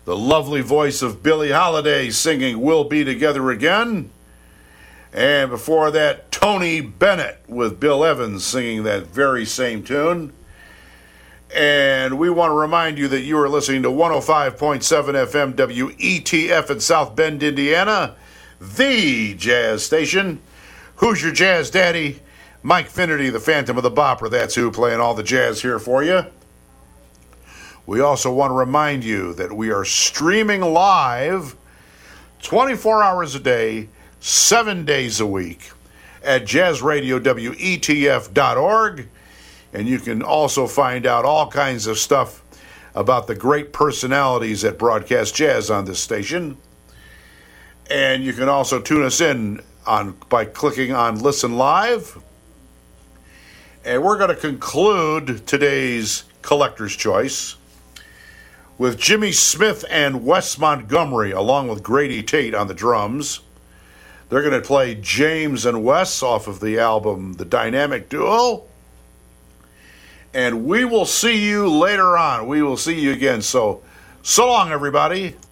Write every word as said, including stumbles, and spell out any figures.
the lovely voice of Billie Holiday singing We'll Be Together Again. And before that, Tony Bennett with Bill Evans singing that very same tune. And we want to remind you that you are listening to one oh five point seven F M W E T F in South Bend, Indiana, the jazz station. Who's your jazz daddy? Mike Finnerty, the Phantom of the Bopper. That's who, playing all the jazz here for you. We also want to remind you that we are streaming live twenty-four hours a day, seven days a week at jazz radio W E T F dot org. And you can also find out all kinds of stuff about the great personalities that broadcast jazz on this station. And you can also tune us in on by clicking on Listen Live. And we're going to conclude today's Collector's Choice with Jimmy Smith and Wes Montgomery, along with Grady Tate on the drums. They're going to play James and Wes off of the album The Dynamic Duo. And we will see you later on. We will see you again. So, so long, everybody.